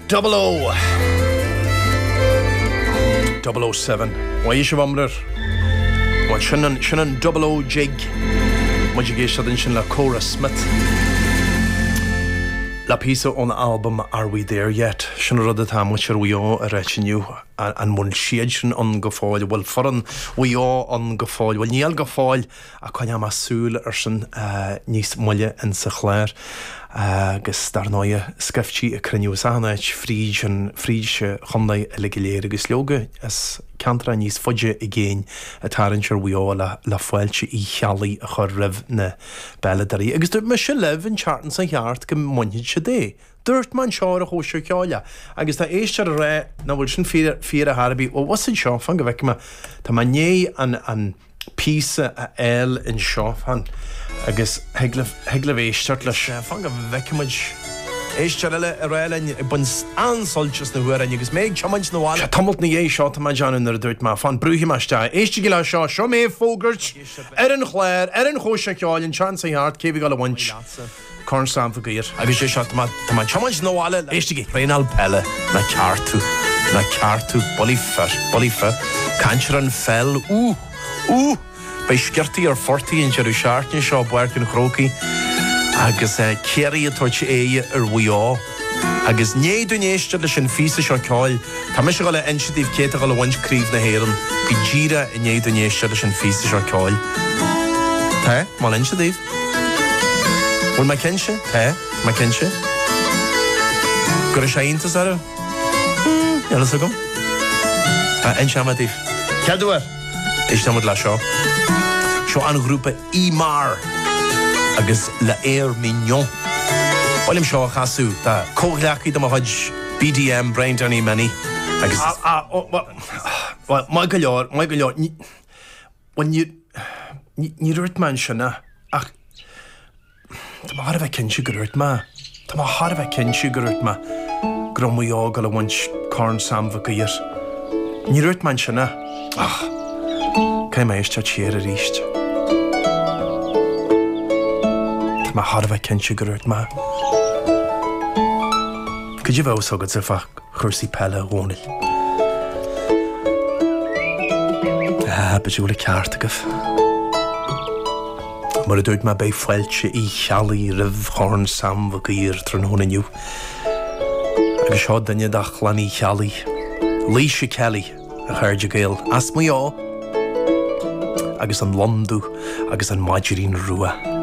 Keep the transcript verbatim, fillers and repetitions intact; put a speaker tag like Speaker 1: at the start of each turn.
Speaker 1: double O. double oh seven. Why is your mummer? What shouldn't shouldn't double O jig? What you get shouldn't shouldn't la Cora Smith. La piece on the album Are We There Yet? Shouldn't run the time which are we all a reaching you and one shade on Gafoil. Well, foreign we all on Gafoil. Well, Neil Gafoil, a Kanyama Sul or some Nis Mulle and Saclair. Gus Darnoya Skefchi a Crenusanach Frige and Frige Honda Elegilere Gisloga as Cantra Nis Fudge again at Tarrancher we all la Fuelchi e Chali a Horrev ne Balladary. Agus do Michelle live in Charton Saint Yard come Monday today. Dirt man shore a hosher kaya. Agus da Easter re na wilson fear fear a Harby. Well, what's in shop? Fanga Vekma Tamanye and and piece a L in shop and agus heglev heglev Eastertlas fanga Vekmage Easterle a rail and buns ansolchus na where and agus meg chamans no wall. Tumult ni shot ma John in the dirt ma fan bruhi masta. Eastigila shaw show me Fogert Erin Clare Erin hosher kaya in chance heart kevigal a winch. Corn Sam for gear. I wish I shot my my challenge no wall. Eastig Reynal Pelle na Cartu na Cartu Bolifer Bolifer Canchran fell ooh ooh by skirty or forty in Jerusalem shop working croaky. Agus Kerry a touch a or we all. Agus nie do neiste de sin fiese seo coil. Tá mis go le initiative Kate go le winch creeve na heran. Gijira in nie do neiste de sin fiese seo coil. Tá, mal initiative. Wel mae Kensha, tá, mae Kensha. Gwr eisiau un tas ar o? Iawn ys agam? Eisiau ma dif. Cadwar? Eisiau ma dla sio. Sio an grwpa E-Mar. Agus la Air Mignon. Wel im sio chasw, da cogliaci dyma hodj B D M, Brain Danny Many. Agus... Ah, ah, wel, mae galior, mae galior. Wel, ni rwyd man siana. Ach, Tá har bheith cinse gurút ma. Tá har bheith cinse gurút ma. Grom we all gal a winch corn sam vacuir. Ní rút man sinna. Ach. Cai ma eiste cheir a ríist. Tá har bheith cinse gurút ma. Could you also get a fa chursi pella wonil? Ah, but you will a cartagaf. Maar het doet me bij Fueltje i Chali riv horn sam vacuir tron hon en you. Agus had dan je dag lani Chali. Leisha Kelly a heard je gael. As me all. Agus an Londu. Agus an Margarine Rua.